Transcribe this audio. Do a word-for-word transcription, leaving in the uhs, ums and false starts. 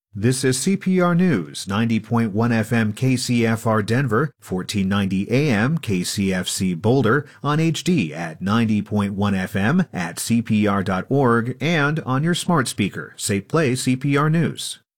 This is C P R News, ninety point one F M K C F R Denver, fourteen ninety A M K C F C Boulder, on H D at ninety point one F M, at C P R dot org, and on your smart speaker. Say play C P R News.